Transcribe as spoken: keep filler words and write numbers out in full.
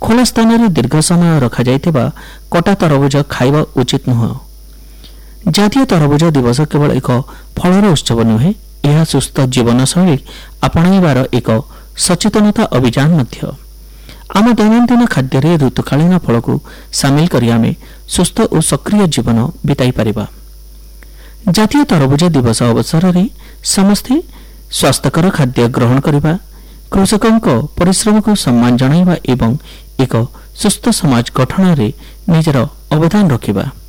ଖୋଲା ସ୍ଥାନରେ ଦୀର୍ଘ ସମୟ ରଖାଯାଇଥିବା କଟା ତରଭୁଜ ଖାଇବା ଉଚିତ ନୁହେଁ। ଜାତୀୟ ତରଭୁଜ ଦିବସ କେବଳ ଏକ ଫଳର ଉତ୍ସବ ନୁହେଁ, ଏହା ସୁସ୍ଥ ଜୀବନଶୈଳୀ ଆପଣାଇବାର ଏକ ସଚେତନତା ଅଭିଯାନ ମଧ୍ୟ। ଆମ ଦୈନନ୍ଦିନ ଖାଦ୍ୟରେ ଋତୁକାଳୀନ ଫଳକୁ ସାମିଲ କରି ଆମେ ସୁସ୍ଥ ଓ ସକ୍ରିୟ ଜୀବନ ବିତାଇ ପାରିବା। ଜାତୀୟ ତରଭୁଜ ଦିବସ ଅବସରରେ ସମସ୍ତେ ସ୍ୱାସ୍ଥ୍ୟକର ଖାଦ୍ୟ ଗ୍ରହଣ କରିବା, କୃଷକଙ୍କ ପରିଶ୍ରମକୁ ସମ୍ମାନ ଜଣାଇବା ଏବଂ ଏକ ସୁସ୍ଥ ସମାଜ ଗଠନରେ ନିଜର ଅବଦାନ ରଖିବା।